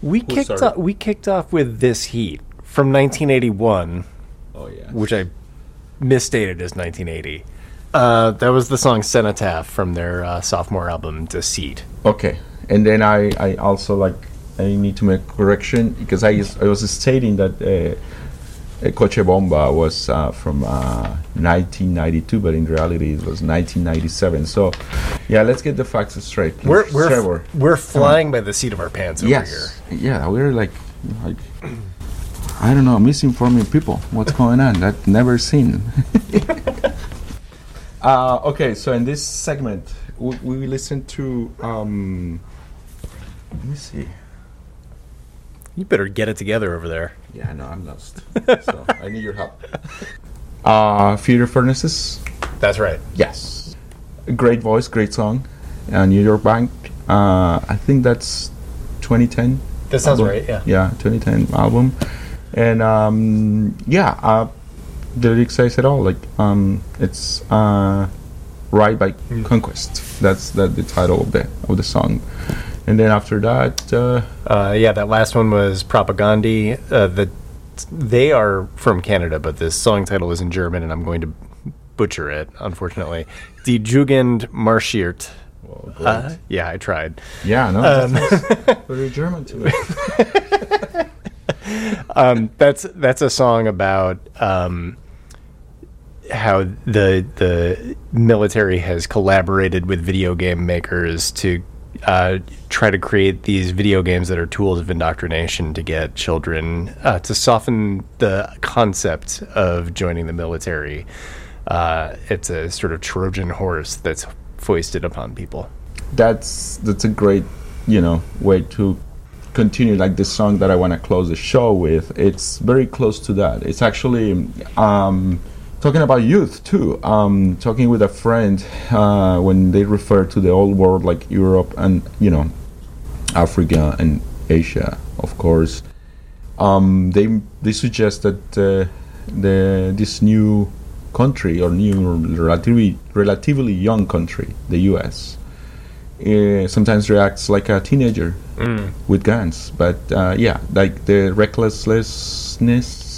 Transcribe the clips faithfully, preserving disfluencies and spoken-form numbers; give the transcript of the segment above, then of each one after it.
We Who kicked started? off, we kicked off with This Heat from nineteen eighty-one, Oh yeah. which I misstated as nineteen eighty. Uh, that was the song Cenotaph from their uh, sophomore album Deceit. Okay, and then I, I also like I need to make a correction because I I was stating that uh, Coche Bomba was uh, from uh, nineteen ninety-two, but in reality it was nineteen ninety-seven. So yeah, let's get the facts straight. Please. We're we're Trevor. we're flying by the seat of our pants over Yes, here. yeah, we're like like I don't know, misinforming people. What's going on? That never seen. uh, okay, so in this segment, we, we listen to. Um, let me see. You better get it together over there. Yeah, I know I'm lost. So I need your help. Uh, Future Furnaces. That's right. Yes, great voice, great song. Uh, New York Bank. Uh, I think that's twenty ten. That sounds album. right. Yeah. Yeah, twenty ten album. And um, yeah, uh, the lyrics says it all. Like um, it's uh, "Right by Mm. Conquest." That's that the title of the of the song. And then after that, uh, Uh, yeah, that last one was Propagandi. Uh, the, they are from Canada, but the song title is in German, and I'm going to butcher it, unfortunately. Die Jugend marschiert. well, great. Uh, yeah, I tried. yeah, no, um, that's very German to me. Um, that's that's a song about um, how the the military has collaborated with video game makers to uh, try to create these video games that are tools of indoctrination to get children uh, to soften the concept of joining the military. Uh, it's a sort of Trojan horse that's foisted upon people. That's that's a great, you know, way to continue. Like this song that I want to close the show with. It's very close to that. It's actually um, talking about youth too. Um, talking with a friend uh, when they refer to the old world like Europe and you know Africa and Asia, of course. Um, they they suggest that uh, the this new country or new relatively relatively young country, the U S, uh, sometimes reacts like a teenager Mm. with guns. But uh, yeah, like the recklessness,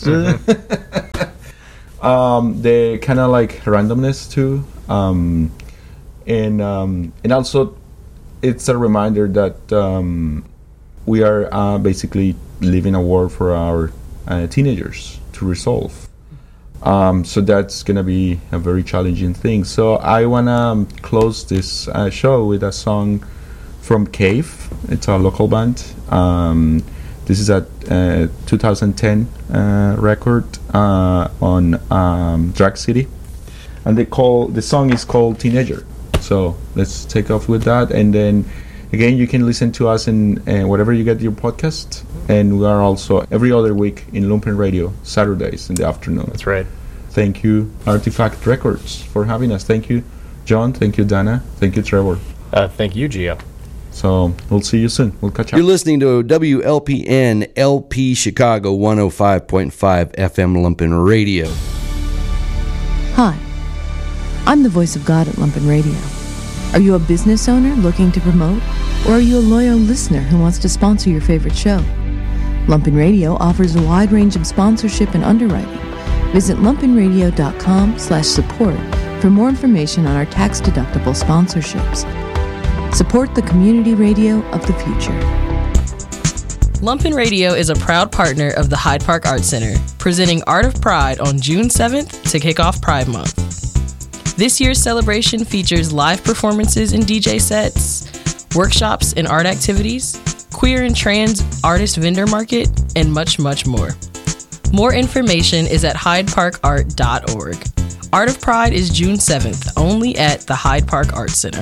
um, the kind of like randomness too, um, and um, and also it's a reminder that um, we are uh, basically living a war for our uh, teenagers to resolve. Um, so that's gonna be a very challenging thing. So I wanna um, close this uh, show with a song from Cave. It's a local band. Um, this is a uh, two thousand ten uh, record uh, on um, Drag City, and they call the song is called Teenager. So let's take off with that, and then again you can listen to us in uh, whatever you get your podcast, and we are also every other week in Lumpen Radio Saturdays in the afternoon. That's right. Thank you, Artifact Records, for having us. Thank you, John. Thank you, Dana. Thank you, Trevor. Uh, thank you, Gio. So we'll see you soon. We'll catch up. You're listening to W L P N L P Chicago one oh five point five F M Lumpen Radio. Hi, I'm the voice of God at Lumpen Radio. Are you a business owner looking to promote? Or are you a loyal listener who wants to sponsor your favorite show? Lumpen Radio offers a wide range of sponsorship and underwriting. Visit lumpenradio.com slash support for more information on our tax-deductible sponsorships. Support the community radio of the future. Lumpen Radio is a proud partner of the Hyde Park Art Center, presenting Art of Pride on June seventh to kick off Pride Month. This year's celebration features live performances and D J sets, workshops and art activities, queer and trans artist vendor market, and much, much more. More information is at hyde park art dot org. Art of Pride is June seventh, only at the Hyde Park Art Center.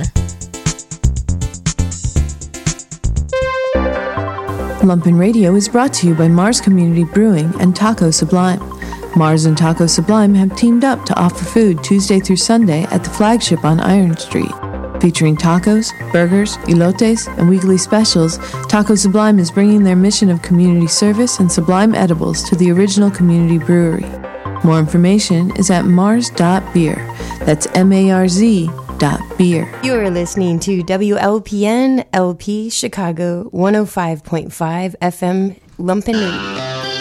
Lumpen Radio is brought to you by Mars Community Brewing and Taco Sublime. Mars and Taco Sublime have teamed up to offer food Tuesday through Sunday at the flagship on Iron Street. Featuring tacos, burgers, elotes, and weekly specials, Taco Sublime is bringing their mission of community service and sublime edibles to the original community brewery. More information is at mars dot beer. That's M A R Z dot beer. You're listening to W L P N L P Chicago one oh five point five F M Lumpen Radio.